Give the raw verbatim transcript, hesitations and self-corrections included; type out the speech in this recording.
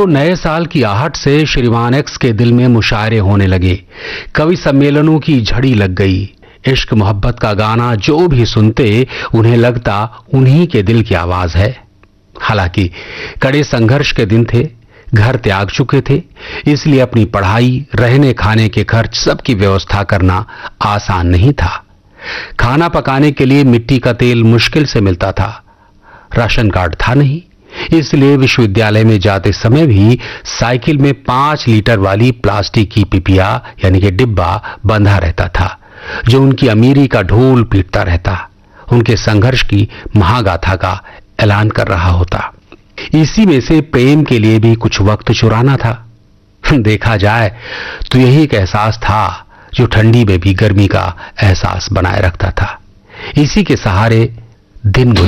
तो नए साल की आहट से श्रीमान एक्स के दिल में मुशायरे होने लगे। कवि सम्मेलनों की झड़ी लग गई। इश्क मोहब्बत का गाना जो भी सुनते उन्हें लगता उन्हीं के दिल की आवाज है। हालांकि कड़े संघर्ष के दिन थे, घर त्याग चुके थे, इसलिए अपनी पढ़ाई, रहने खाने के खर्च सबकी व्यवस्था करना आसान नहीं था। खाना पकाने के लिए मिट्टी का तेल मुश्किल से मिलता था। राशन कार्ड था नहीं, इसलिए विश्वविद्यालय में जाते समय भी साइकिल में पांच लीटर वाली प्लास्टिक की पिपिया यानी कि डिब्बा बंधा रहता था, जो उनकी अमीरी का ढोल पीटता रहता, उनके संघर्ष की महागाथा का ऐलान कर रहा होता। इसी में से प्रेम के लिए भी कुछ वक्त चुराना था। देखा जाए तो यही एक एहसास था जो ठंडी में भी गर्मी का एहसास बनाए रखता था। इसी के सहारे दिन